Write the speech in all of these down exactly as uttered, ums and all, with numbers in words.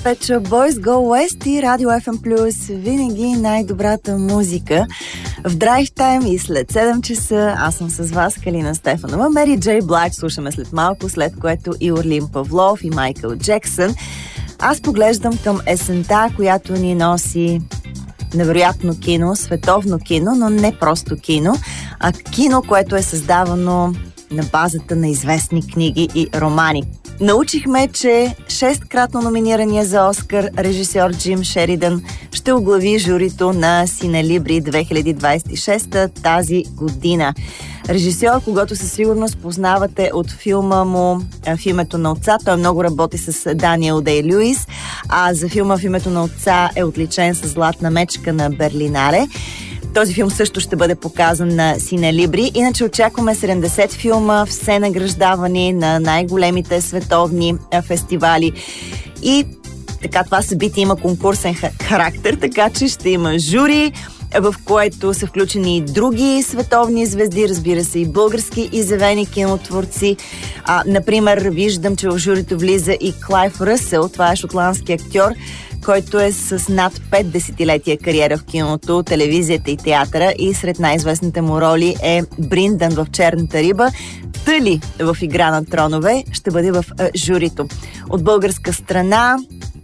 Pet Shop Boys, Go West и Радио Еф Ем Плюс. Винаги най-добрата музика в драйв тайм и след седем часа. Аз съм с вас, Калина Стефанова. Мери Джей Блайч слушаме след малко, след което и Орлин Павлов и Майкъл Джексън. Аз поглеждам към есента, която ни носи невероятно кино, световно кино, но не просто кино, а кино, което е създавано на базата на известни книги и романи. Научихме, че шесткратно номинирания за Оскар режисьор Джим Шеридан ще оглави журито на Синелибри две хиляди двадесет и шеста тази година. Режисьор, когато със сигурност познавате от филма му "В името на отца". Той много работи с Даниел Дей-Люис, а за филма "В името на отца" е отличен с Златна мечка на Берлинале. Този филм също ще бъде показан на Синелибри. Иначе очакваме седемдесет филма, все награждавани на най-големите световни фестивали. И така, това събитие има конкурсен характер, така че ще има жури, в което са включени и други световни звезди, разбира се, и български изявени кинотворци. А, например, виждам, че в журито влиза и Клайв Ръсъл, това е шотландски актьор, който е с над пет десетилетия кариера в киното, телевизията и театъра, и сред най-известните му роли е Бриндан в "Черната риба". Тъли в "Игра на тронове" ще бъде в а, журито. От българска страна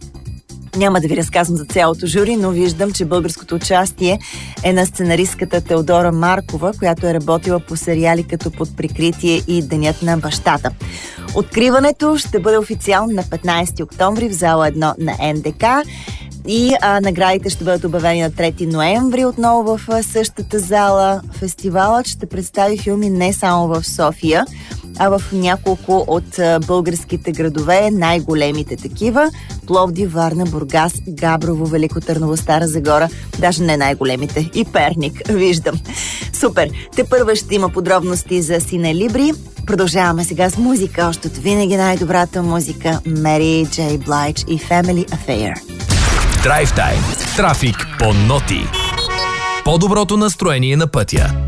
няма да ви разказвам за цялото жури, но виждам, че българското участие е на сценаристката Теодора Маркова, която е работила по сериали като "Под прикритие" и "Денят на бащата". Откриването ще бъде официално на петнадесети октомври в зала едно на Ен Де Ка и а, наградите ще бъдат обявени на трети ноември отново в а, същата зала. Фестивалът ще представи филми не само в София, а в няколко от а, българските градове, най-големите такива: Пловдив, Варна, Бургас, Габрово, Велико Търново, Стара Загора, даже не най-големите, и Перник, виждам. Супер! Тепърва ще има подробности за Синелибри. Продължаваме сега с музика, още от винаги най-добрата музика, Мери Джей Блайч и Family Affair. Драйв тайм. Трафик по ноти. По-доброто настроение на пътя.